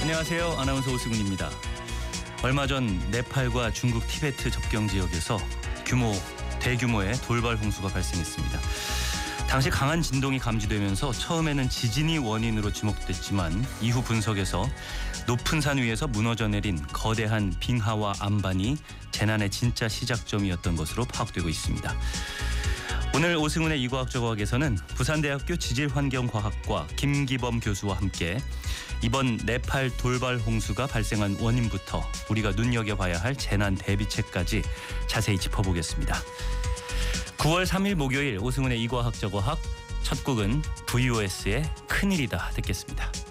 안녕하세요. 아나운서 오승훈입니다. 얼마 전 네팔과 중국 티베트 접경 지역에서 대규모의 돌발 홍수가 발생했습니다. 당시 강한 진동이 감지되면서 처음에는 지진이 원인으로 지목됐지만 이후 분석에서 높은 산 위에서 무너져 내린 거대한 빙하와 안반이 재난의 진짜 시작점이었던 것으로 파악되고 있습니다. 오늘 오승훈의 이과학저과학에서는 부산대학교 지질환경과학과 김기범 교수와 함께 이번 네팔 돌발 홍수가 발생한 원인부터 우리가 눈여겨봐야 할 재난 대비책까지 자세히 짚어보겠습니다. 9월 3일 목요일 오승훈의 이과학저과학 첫 곡은 VOS의 큰일이다 듣겠습니다.